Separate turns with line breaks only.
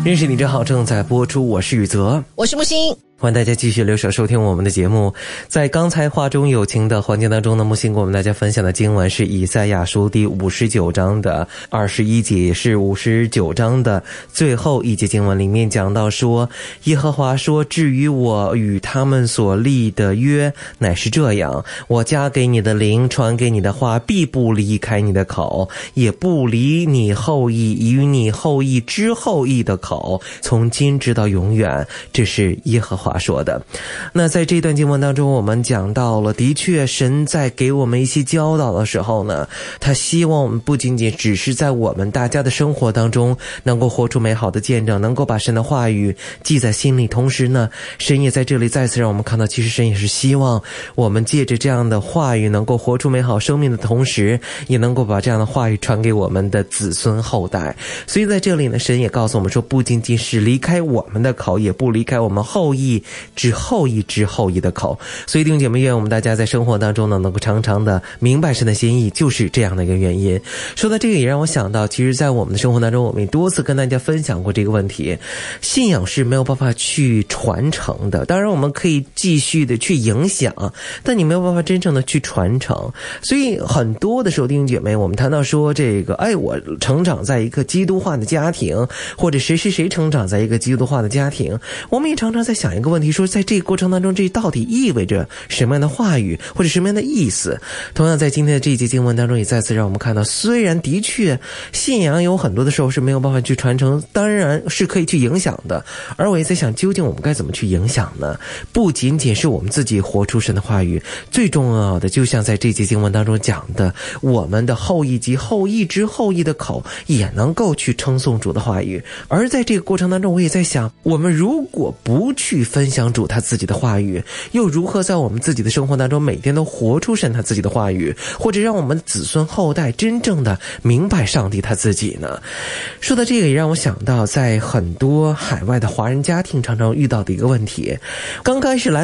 认识你真好正在播出，我是宇泽，
我是木星。
欢迎大家继续留守收听我们的节目。在刚才话中有情的环节当中呢，木星给我们大家分享的经文是以赛亚书第59章的21节，也是59章的最后一节经文，里面讲到说，耶和华说，至于我与他们所立的约乃是这样，我加给你的灵，传给你的话，必不离开你的口，也不离你后裔与你后裔之后裔的口，从今直到永远。这是耶和华说的。那在这段经文当中，我们讲到了，的确神在给我们一些教导的时候呢，他希望我们不仅仅只是在我们大家的生活当中能够活出美好的见证，能够把神的话语记在心里，同时呢，神也在这里再次让我们看到，其实神也是希望我们借着这样的话语能够活出美好生命的同时，也能够把这样的话语传给我们的子孙后代。所以在这里呢，神也告诉我们说，不仅仅是离开我们的口，也不离开我们后裔之后裔之后裔的口。所以弟兄姐妹，愿我们大家在生活当中呢，能够常常的明白神的心意，就是这样的一个原因。说到这个，也让我想到，其实在我们的生活当中，我们也多次跟大家分享过这个问题，信仰是没有办法去传承的。当然我们可以继续的去影响，但你没有办法真正的去传承。所以很多的时候，弟兄姐妹，我们谈到说这个，我成长在一个基督化的家庭，或者谁成长在一个基督化的家庭，我们也常常在想一个问题，说在这个过程当中，这到底意味着什么样的话语或者什么样的意思。同样在今天的这一节经文当中，也再次让我们看到，虽然的确信仰有很多的时候是没有办法去传承，当然是可以去影响的。而我也在想，究竟我们该怎么去影响呢？不仅仅是我们自己活出神的话语，最重要的就像在这节经文当中讲的，我们的后裔及后裔之后裔的口也能够去称颂主的话语。而在这个过程当中，我也在想，我们如果不去分享主他自己的话语，又如何在我们自己的生活当中每天都活出神他自己的话语，或者让我们子孙后代真正的明白上帝他自己呢？说到这个，也让我想到在很多海外的华人家庭常常遇到的一个问题。刚开始来